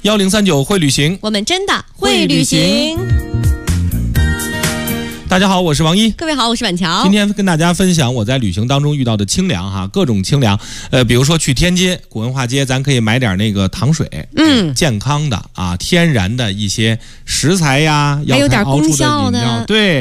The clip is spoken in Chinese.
1039会旅行， 我们真的会旅行。 大家好，我是王一。 各位好，我是板桥。 今天跟大家分享我在旅行当中遇到的清凉哈，各种清凉。比如说去天津古文化街，咱可以买点那个糖水，健康的啊，天然的一些食材呀， 还有点熬出的饮料，对。